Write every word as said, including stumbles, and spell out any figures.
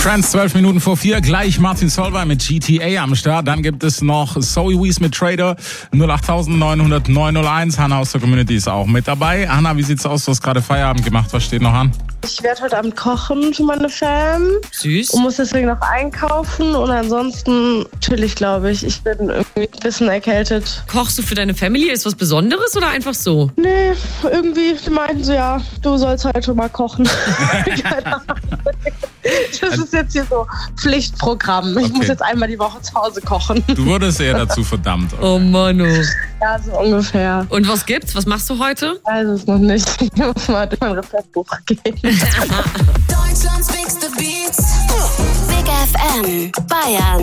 Trends, zwölf Minuten vor vier, gleich Martin Solveig mit G T A am Start. Dann gibt es noch Zoe Wees mit Trader, null acht neun null null neun null eins. Hanna aus der Community ist auch mit dabei. Hanna, wie sieht's aus? Du hast gerade Feierabend gemacht. Was steht noch an? Ich werde heute Abend kochen für meine Fam. Süß. Und muss deswegen noch einkaufen. Und ansonsten chill ich, glaube ich. Ich bin irgendwie ein bisschen erkältet. Kochst du für deine Family? Ist was Besonderes oder einfach so? Nee, irgendwie meinten sie ja, du sollst heute mal kochen. Keine Ahnung. Das ist jetzt hier so Pflichtprogramm. Ich Okay. muss jetzt einmal die Woche zu Hause kochen. Du wurdest eher dazu verdammt. Okay. Oh Mann, oh. Ja, so ungefähr. Und was gibt's? Was machst du heute? Ich weiß es noch nicht. Ich muss mal durch mein Rezeptbuch gehen. Deutschlands bigste Beats. Big F M. Bayern.